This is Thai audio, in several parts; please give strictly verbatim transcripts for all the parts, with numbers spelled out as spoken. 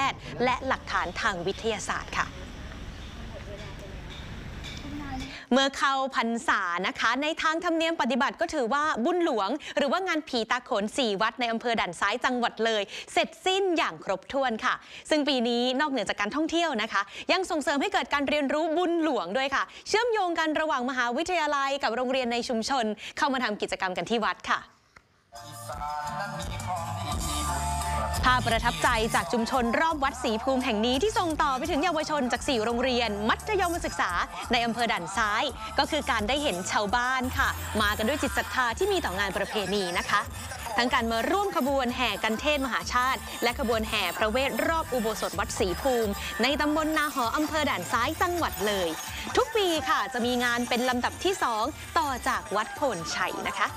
ทย์และหลักฐานทางวิทยาศาสตร์ค่ะเมื่อเข้าพรรษานะคะในทางธรรมเนียมปฏิบัติก็ถือว่าบุญหลวงหรือว่างานผีตาโขนสี่วัดในอำเภอด่านซ้ายจังหวัดเลยเสร็จสิ้นอย่างครบถ้วนค่ะซึ่งปีนี้นอกเหนือจากการท่องเที่ยวนะคะยังส่งเสริมให้เกิดการเรียนรู้บุญหลวงด้วยค่ะเชื่อมโยงกันระหว่างมหาวิทยาลัยกับโรงเรียนในชุมชนเข้ามาทำกิจกรรมกันที่วัดค่ะภาพประทับใจจากชุมชนรอบวัดศรีภูมิแห่งนี้ที่ส่งต่อไปถึงเยาวชนจากสี่โรงเรียนมัธยมศึกษาในอำเภอด่านซ้ายก็คือการได้เห็นชาวบ้านค่ะมากันด้วยจิตศรัทธาที่มีต่องานประเพณีนะคะทั้งการมาร่วมขบวนแห่กันเทศมหาชาติและขบวนแห่พระเวทรอบอุโบสถวัดศรีภูมิในตำบลนาหออำเภอด่านซ้ายจังหวัดเลยทุกปีค่ะจะมีงานเป็นลำดับที่สองต่อจากวัดโพนชัยนะคะ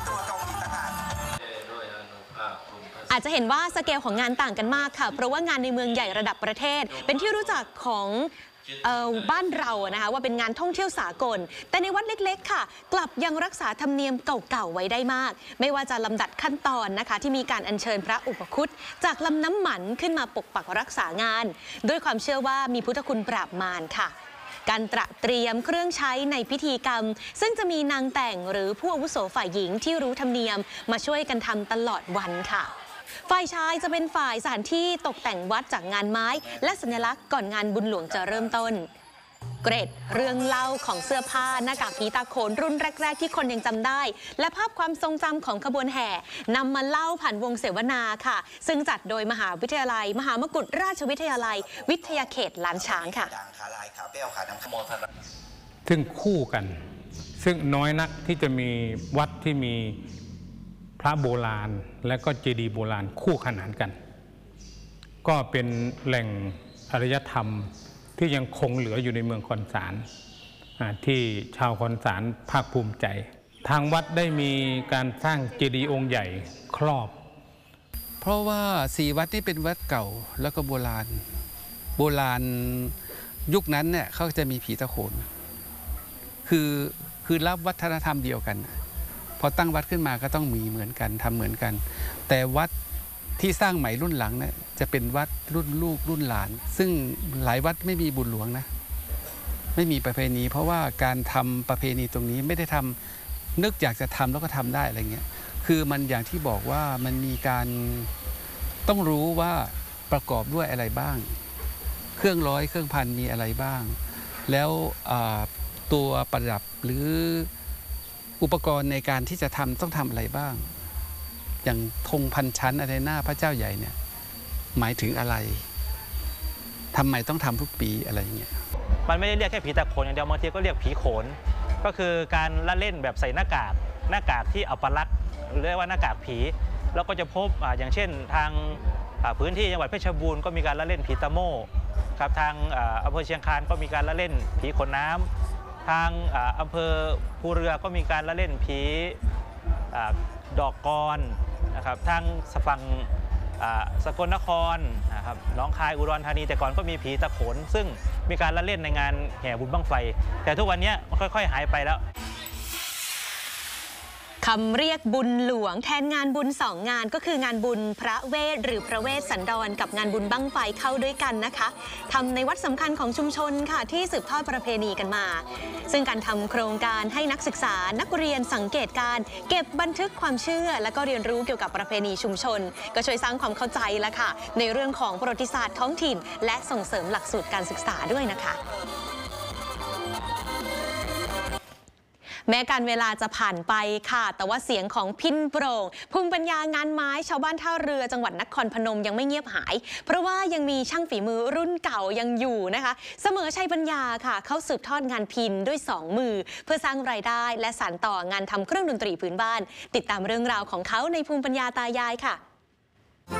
อาจจะเห็นว่าสเกลของงานต่างกันมากค่ะเพราะว่างานในเมืองใหญ่ระดับประเทศเป็นที่รู้จักของเอ่อบ้านเรานะคะว่าเป็นงานท่องเที่ยวสากลแต่ในวัดเล็กๆค่ะกลับยังรักษาธรรมเนียมเก่าๆไว้ได้มากไม่ว่าจะลำดับขั้นตอนนะคะที่มีการอัญเชิญพระอุปคุตจากลำน้ำหมันขึ้นมาปกปักรักษางานด้วยความเชื่อว่ามีพุทธคุณปราบมารค่ะการตระเตรียมเครื่องใช้ในพิธีกรรมซึ่งจะมีนางแต่งหรือผู้อาวุโสฝ่ายหญิงที่รู้ธรรมเนียมมาช่วยกันทำตลอดวันค่ะฝ่ายชายจะเป็นฝ่ายสถานที่ตกแต่งวัดจากงานไม้และสัญลักษณ์ก่อนงานบุญหลวงจะเริ่มต้นเกรดเรื่องเล่าของเสื้อผ้าหน้ากากผีตาโขนรุ่นแรกๆที่คนยังจำได้และภาพความทรงจำของขบวนแห่นำมาเล่าผ่านวงเสวนาค่ะซึ่งจัดโดยมหาวิทยาลัยมหามกุฏราชวิทยาลัยวิทยาเขตล้านช้างค่ะซึ่งคู่กันซึ่งน้อยนักที่จะมีวัดที่มีพระโบราณและก็เจดีย์โบราณคู่ขนานกันก็เป็นแหล่งอารยธรรมที่ยังคงเหลืออยู่ในเมืองคอนสารที่ชาวคอนสารภาคภูมิใจทางวัดได้มีการสร้างเจดีย์องค์ใหญ่ครอบเพราะว่าสี่วัดนี้เป็นวัดเก่าแล้วก็โบราณโบราณยุคนั้นเนี่ยเขาจะมีผีตะโขนคือคือรับวัฒนธรรมเดียวกันพอตั้งวัดขึ้นมาก็ต้องมีเหมือนกันทำเหมือนกันแต่วัดที่สร้างใหม่รุ่นหลังเนี่ยจะเป็นวัดรุ่นลูกรุ่นหลานซึ่งหลายวัดไม่มีบุญหลวงนะไม่มีประเพณีเพราะว่าการทำประเพณีตรงนี้ไม่ได้ทำนึกอยากจะทำแล้วก็ทำได้อะไรเงี้ยคือมันอย่างที่บอกว่ามันมีการต้องรู้ว่าประกอบด้วยอะไรบ้างเครื่องร้อยเครื่องพันมีอะไรบ้างแล้วตัวประดับหรืออุปกรณ์ในการที่จะทำต้องทำอะไรบ้างอย่างธงพันชั้นอะไรหน้าพระเจ้าใหญ่เนี่ยหมายถึงอะไรทำไมต้องทำทุกปีอะไรอย่างเงี้ยมันไม่ได้เรียกแค่ผีตาโขนอย่างเดียวบางทีก็เรียกผีโขนก็คือการละเล่นแบบใส่หน้ากากหน้ากากที่อัปลักษณ์เรียกว่าหน้ากากผีแล้วก็จะพบอย่างเช่นทางพื้นที่จังหวัดเพชรบูรณ์ก็มีการละเล่นผีตะโม่ครับทางอำเภอเชียงคานก็มีการละเล่นผีขนน้ำทางอำเภอภูเรือก็มีการละเล่นผีดอกกรนะครับทางฝั่งสกลนครนะครับหนองคายอุดรธานีแต่ก่อนก็มีผีตะโขนซึ่งมีการละเล่นในงานแห่บุญบั้งไฟแต่ทุกวันนี้มันค่อยๆหายไปแล้วคำเรียกบุญหลวงแทนงานบุญสองงานก็คืองานบุญพระเวทหรือพระเวทสันดรกับงานบุญบั้งไฟเข้าด้วยกันนะคะทำในวัดสำคัญของชุมชนค่ะที่สืบทอดประเพณีกันมาซึ่งการทำโครงการให้นักศึกษานักเรียนสังเกตการเก็บบันทึกความเชื่อและก็เรียนรู้เกี่ยวกับประเพณีชุมชนก็ช่วยสร้างความเข้าใจแล้วค่ะในเรื่องของประวัติศาสตร์ท้องถิ่นและส่งเสริมหลักสูตรการศึกษาด้วยนะคะแม้การเวลาจะผ่านไปค่ะแต่ว่าเสียงของพิณโปร่งภูมิปัญญางานไม้ชาวบ้านท่าเรือจังหวัดนครพนมยังไม่เงียบหายเพราะว่ายังมีช่างฝีมือรุ่นเก่ายังอยู่นะคะเสมอชัยปัญญาค่ะเขาสืบทอดงานพิณด้วยสองมือเพื่อสร้างรายได้และสานต่องานทำเครื่องดนตรีพื้นบ้านติดตามเรื่องราวของเขาในภูมิปัญญาตายายค่ะ